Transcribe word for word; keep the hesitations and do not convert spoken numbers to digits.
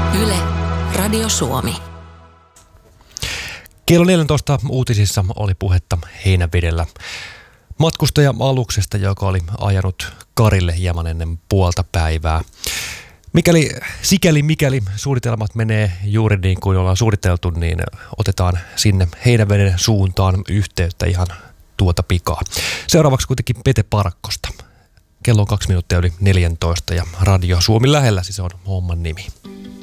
Yle, Radio Suomi. Kello neljätoista uutisissa oli puhetta Heinävedellä matkustaja-aluksesta, joka oli ajanut Karille hieman ennen puolta päivää. Mikäli, sikäli mikäli suunnitelmat menee juuri niin kuin ollaan suunniteltu, niin otetaan sinne Heinäveden suuntaan yhteyttä ihan tuota pikaa. Seuraavaksi kuitenkin Pete Parkkosta. Kello on kaksi minuuttia yli neljätoista ja Radio Suomi lähellä, siis on homman nimi.